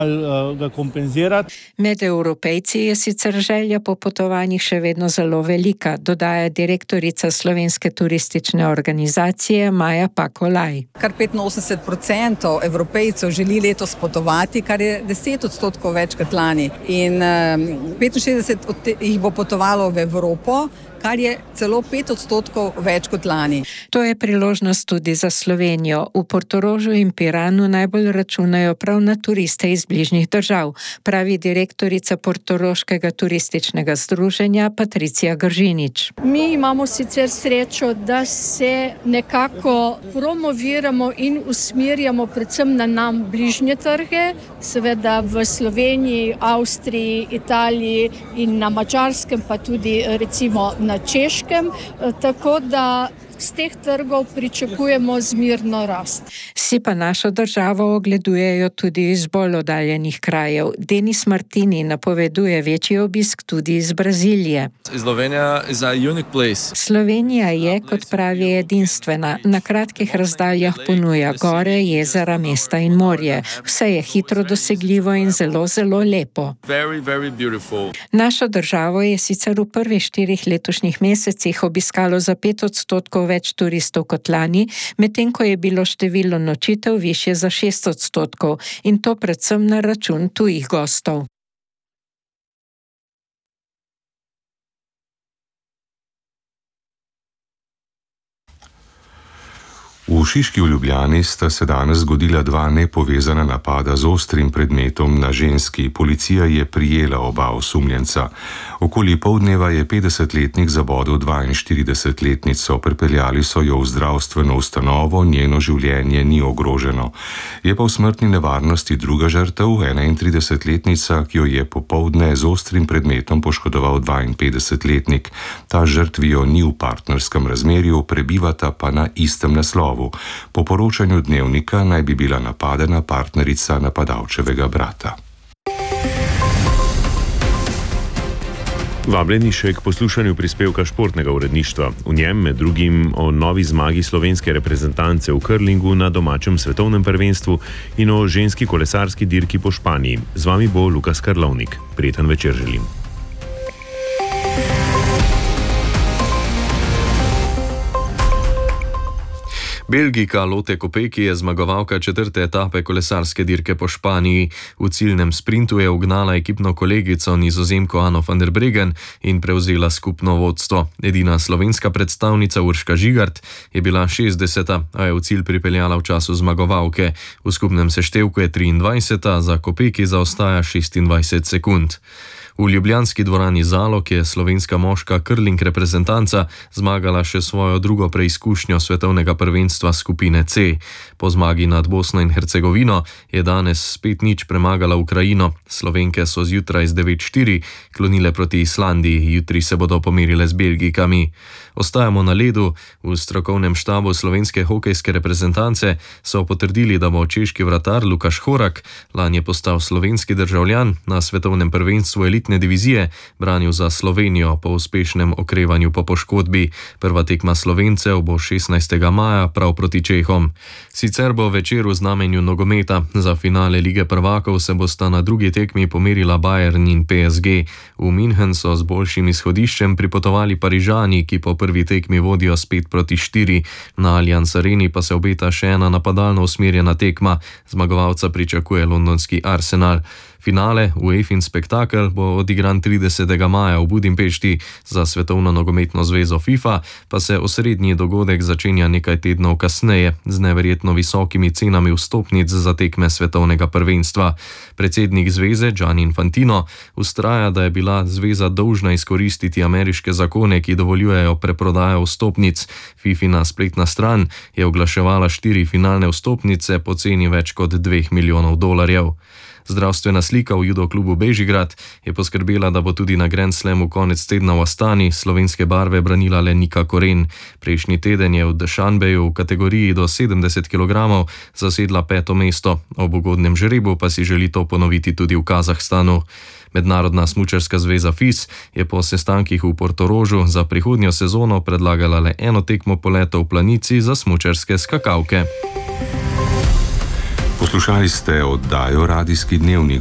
ga kompenzirati. Med Evropejci je sicer želja po potovanjih še vedno zelo velika, dodaja direktorica Slovenske turistične organizacije Maja Pakolaj. Kar 85% Evropejcev želi letos potovati, kar je 10% več kot lani. In 65 jih bo potovalo v Evropo, kar je celo 5% več kot lani. To je priložnost tudi za Slovenijo. V Portorožu in Piranu najbolj računajo prav na turiste iz bližnjih držav, pravi direktorica Portoroškega turističnega združenja Patricija Gržinič. Mi imamo sicer srečo, da se nekako promoviramo in usmerjamo predvsem na nam bližnje trge, seveda v Sloveniji, Avstriji, Italiji in na Madžarskem, pa tudi recimo na Češkem, tako da z teh trgov pričakujemo zmerno rast. Si pa našo državo ogledujejo tudi iz bolj oddaljenih krajev. Denis Martini napoveduje večji obisk tudi iz Brazilije. Slovenija je, kot pravi, edinstvena. Na kratkih razdaljah ponuja gore, jezera, mesta in morje. Vse je hitro dosegljivo in zelo, zelo lepo. Našo državo je sicer v prvih 4 letošnjih mesecih obiskalo za 5% več turistov kot lani, medtem ko je bilo število nočitev višje za 6% in to predvsem na račun tujih gostov. V Šiški v Ljubljani sta se danes zgodila 2 nepovezana napada z ostrim predmetom na ženski. Policija je prijela oba osumljenca. Okoli poldneva je 50-letnik zabodel 42-letnico. Pripeljali so jo v zdravstveno ustanovo, njeno življenje ni ogroženo. Je pa v smrtni nevarnosti druga žrtev, 31-letnica, ki jo je popoldne z ostrim predmetom poškodoval 52-letnik. Ta žrtvijo ni v partnerskem razmerju, prebivata pa na istem naslovu. Po poročanju Dnevnika naj bi bila napadena partnerica napadalčevega brata. Vabljeni še k poslušanju prispevka športnega uredništva. V njem med drugim o novi zmagi slovenske reprezentance v curlingu na domačem svetovnem prvenstvu in o ženski kolesarski dirki po Španiji. Z vami bo Lukas Karlovnik. Prijeten večer želim. Belgijka Lotte Kopecky je zmagovalka 4. etape kolesarske dirke po Španiji. V ciljnem sprintu je ugnala ekipno kolegico Nizozemko Ano van der Breggen in prevzela skupno vodstvo. Edina slovenska predstavnica Urška Žigart je bila 60., a je v cilj pripeljala v času zmagovalke. V skupnem seštevku je 23., za Kopecky zaostaja 26 sekund. V ljubljanski dvorani Zalog je slovenska moška curling reprezentanca zmagala še svojo drugo preizkušnjo svetovnega prvenstva skupine C. Po zmagi nad Bosno in Hercegovino je danes 5:0 premagala Ukrajino. Slovenke so zjutraj z 9:4 klonile proti Islandiji, jutri se bodo pomerile z Belgijkami. Ostajamo na ledu. V strokovnem štabu slovenske hokejske reprezentance so potrdili, da bo češki vratar Lukaš Horak, lani je postal slovenski državljan, na svetovnem prvenstvu elitne divizije branil za Slovenijo po uspešnem okrevanju po poškodbi. Prva tekma Slovencev bo 16. maja prav proti Čehom. Sicer bo večer v znamenju nogometa. Za finale Lige prvakov se bosta na drugi tekmi pomerila Bayern in PSG. V München so z boljšim izhodiščem pripotovali Parižani, ki po prvi tekmi vodijo s 5:4. Na Allianz Areni pa se obeta še ena napadalno usmerjena tekma. Zmagovalca pričakuje londonski Arsenal. Finale UEFA spektakel bo odigran 30. maja v Budimpešti. Za Svetovno nogometno zvezo FIFA pa se osrednji dogodek začenja nekaj tednov kasneje z neverjetno visokimi cenami vstopnic za tekme svetovnega prvenstva. Predsednik zveze Gianni Infantino vztraja, da je bila zveza dolžna izkoristiti ameriške zakone, ki dovoljujejo preprodajo vstopnic. FIFIna spletna stran je oglaševala 4 finalne vstopnice po ceni več kot $2 milijonov. Zdravstvena slika v judo klubu Bežigrad je poskrbela, da bo tudi na Grand Slamu konec tedna v Astani slovenske barve branila le Nika Koren. Prejšnji teden je v Dushanbeju v kategoriji do 70 kg zasedla 5. mesto. Ob ugodnem žrebu pa si želi to ponoviti tudi v Kazahstanu. Mednarodna smučarska zveza FIS je po sestankih v Portorožu za prihodnjo sezono predlagala le eno tekmo poletov v planici za smučarske skakalke. Poslušali ste oddajo Radijski dnevnik,